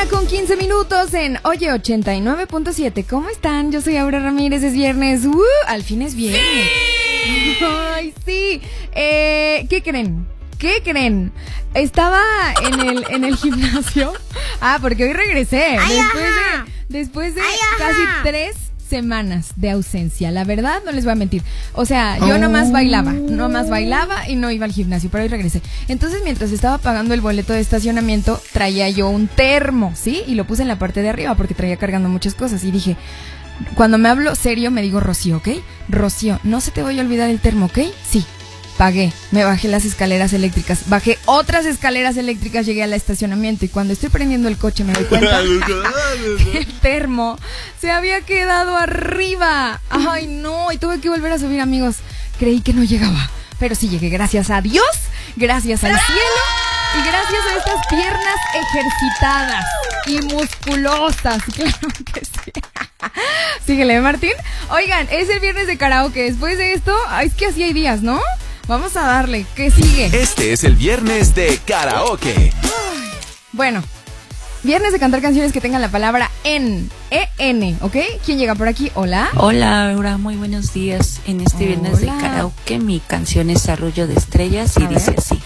con 15 minutos en Oye 89.7. ¿Cómo están? Yo soy Aura Ramírez, es viernes. Al fin es viernes. ¡Sí! ¡Ay, sí! ¿Qué creen? ¿Qué creen? Estaba en el gimnasio. Porque hoy regresé. Después de casi 3 semanas de ausencia. La verdad, no les voy a mentir. O sea, yo nomás bailaba y no iba al gimnasio, pero hoy regresé. Entonces, mientras estaba pagando el boleto de estacionamiento, traía yo un termo, ¿sí? Y lo puse en la parte de arriba porque traía cargando muchas cosas. Y dije, cuando me hablo serio, me digo Rocío, ¿ok? Rocío, no se te vaya a olvidar el termo, ¿ok? Sí. Pagué, me bajé las escaleras eléctricas, bajé otras escaleras eléctricas, llegué al estacionamiento y cuando estoy prendiendo el coche me doy cuenta que el termo se había quedado arriba. Ay, no, y tuve que volver a subir, amigos. Creí que no llegaba, pero sí llegué, gracias a Dios, gracias al cielo y gracias a estas piernas ejercitadas y musculosas. Claro que sí. Síguele, Martín. Oigan, es el viernes de karaoke. Después de esto, es que así hay días, ¿no? Vamos a darle. ¿Qué sigue? Este es el viernes de karaoke. Bueno, viernes de cantar canciones que tengan la palabra en, E-N, ¿ok? ¿Quién llega por aquí? Hola. Hola, Aura, muy buenos días. En este viernes de karaoke, mi canción es Arrullo de Estrellas y dice así.